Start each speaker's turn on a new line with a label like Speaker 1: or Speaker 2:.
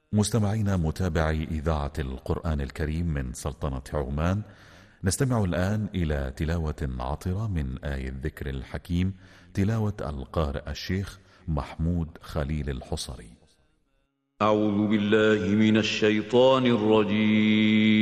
Speaker 1: مستمعينا متابعي إذاعة القرآن الكريم من سلطنة عمان، نستمع الآن إلى تلاوة عطرة من آية الذكر الحكيم، تلاوة القارئ الشيخ محمود خليل الحصري.
Speaker 2: أعوذ بالله من الشيطان الرجيم.